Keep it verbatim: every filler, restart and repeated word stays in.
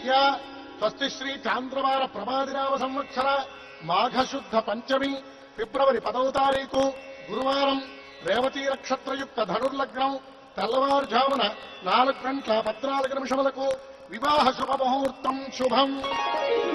అయ్యా స్వస్తి శ్రీ చాంద్రవార ప్రభాదిరావ సంవత్సర మాఘశుద్ధ పంచమి ఫిబ్రవరి పదవ తారీఖు గురువారం రేవతీ నక్షత్రయుక్త ధనుర్లగ్నం తెల్లవారుజామున నాలుగు గంటల పద్నాలుగు నిమిషములకు వివాహ శుభముహూర్తం శుభం.